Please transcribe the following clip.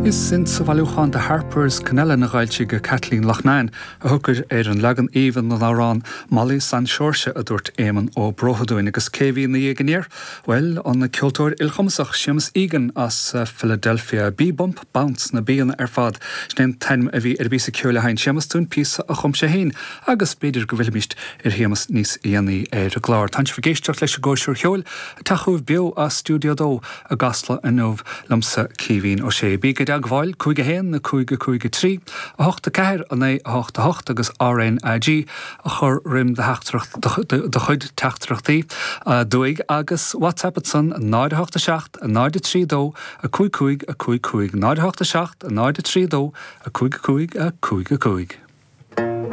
Is sin sa bhailúchan de Harpers canella na ghailte go Kathleen Lochnain a thugur an legan évan na árán Molly San Seorse a dúirt éman ó brochadúin agus céhí na dhéaganíir. Well, an na ceoltóir ilchomsach siamas igen as Philadelphia B-bump bounce na bíana fad snein taim a bhí bísa ceola hain siamas tún písa a chum sé hain agus beidir go bhfuilimiist héamas níos íanaí a glár. Táint fagéisteach leis góisiúr cheol tachuh bio a Studio Dó a gasla a nómh lamsa cíhín ó sé bígad agháil cúige héin na cúige trí a hochta ceir an é hochta agus RNIG a chur rim de chuid teachtrachtaí dúig agus WhatsApp at san 987 a 932 a cúig 987 a 932 a cúig